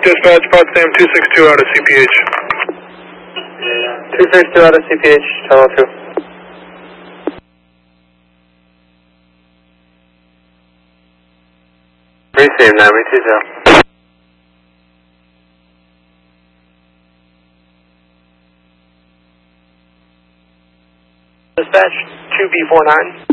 dispatch, Potsdam 262 out of CPH. 262 out of CPH, Channel 2. Receive 920. Dispatch 2B49.